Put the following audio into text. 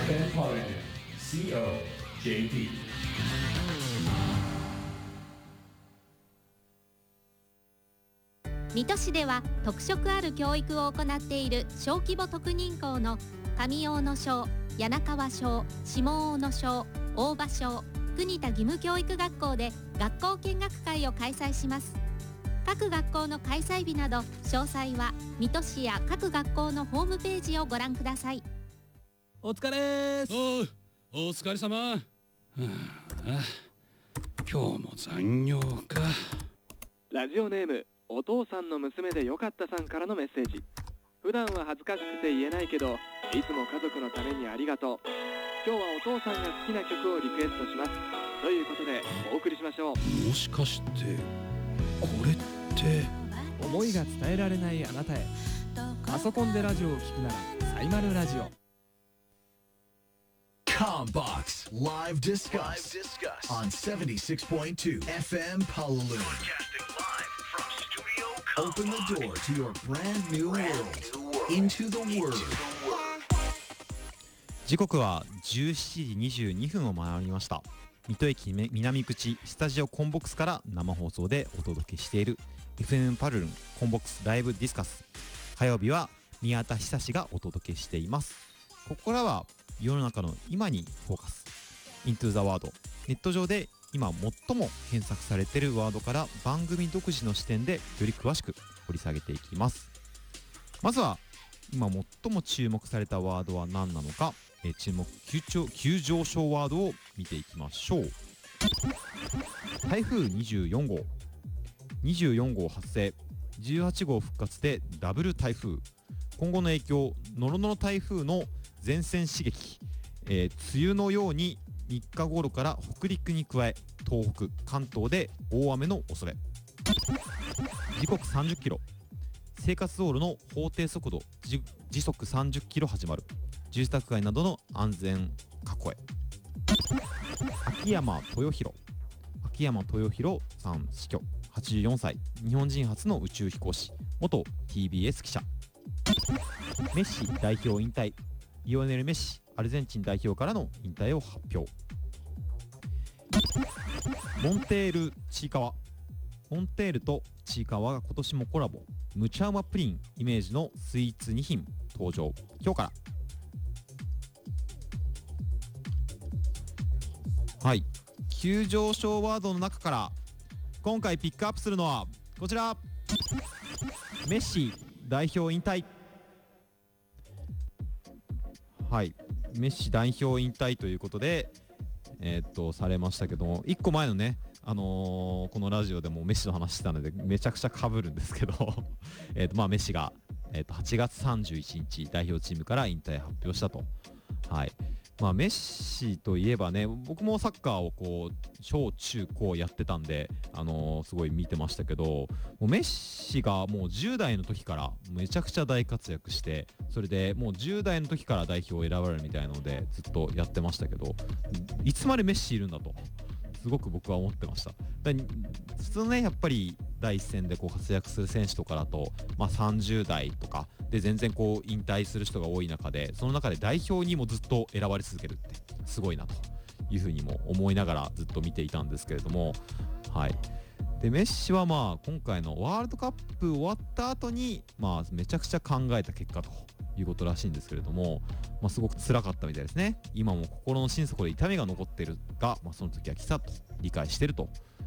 FM Polygon COJP。 水戸市では特色ある教育を行っている小規模特任校の上大野小、柳川小、下大野小、大場小、国田義務教育学校で学校見学会を開催します。各学校の開催日など詳細は水戸市や各学校のホームページをご覧ください。 お疲れーす。 お疲れ様。今日も残業か。 ラジオネームお父さんの娘でよかったさんからのメッセージ。普段は恥ずかしくて言えないけど、いつも家族のためにありがとう。今日はお父さんが好きな曲をリクエストします。ということでお送りしましょう。 もしかしてこれって思いが伝えられないあなたへ。パソコンでラジオを聞くならサイマルラジオ。 COMBOX Live Discuss on 76.2 FM Palaloon. Open the door to your brand new world. Into the world. 時刻は17時22分を回りました。水戸駅南口スタジオコンボックスから生放送でお届けしている FM パルルンコンボックスライブディスカス。火曜日は宮田久志がお届けしています。ここからは世の中の今にフォーカス。Into the Word。ネット上で今最も検索されているワードから番組独自の視点でより詳しく掘り下げていきます。まずは今最も注目されたワードは何なのか、注目急上昇ワードを見ていきましょう。台風24号24号発生、18号復活でダブル台風。今後の影響、ノロノロ台風の前線刺激、梅雨のように3日頃から北陸に加え東北関東で大雨の恐れ。時刻30キロ、生活道路の法定速度時速30キロ始まる。住宅街などの安全確保へ。秋山豊弘さん死去、84歳、日本人初の宇宙飛行士、元 TBS 記者。メッシ代表引退、リオネル・メッシアルゼンチン代表からの引退を発表。モンテールとちいかわが今年もコラボ。ムチャウマプリンイメージのスイーツ2品登場、今日から。はい、急上昇ワードの中から今回ピックアップするのはこちら。メッシ代表引退。はい、メッシ代表引退ということでされましたけども、1個前のねこのラジオでもメッシの話してたのでめちゃくちゃ被るんですけどメッシが8月31日代表チームから引退発表したと。はい、メッシといえばね、僕もサッカーをこう小中高やってたんで、すごい見てましたけど、もうメッシがもう10代の時からめちゃくちゃ大活躍して、それでもう10代の時から代表を選ばれるみたいなのでずっとやってましたけど、いつまでメッシいるんだとすごく僕は思ってました。普通ね、やっぱり第一線でこう活躍する選手とかだと、30代とかで全然こう引退する人が多い中で、その中で代表にもずっと選ばれ続けるってすごいなというふうにも思いながらずっと見ていたんですけれども、はい。でメッシは今回のワールドカップ終わった後にめちゃくちゃ考えた結果ということらしいんですけれども、すごく辛かったみたいですね。今も心の心底で痛みが残っているが、その時は来たと理解していると